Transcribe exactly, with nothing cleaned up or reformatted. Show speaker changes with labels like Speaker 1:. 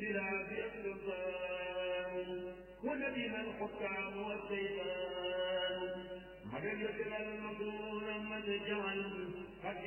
Speaker 1: بلاد السلطان ونبينا الحكام والسيطان مدد المظلوم مد جوال قد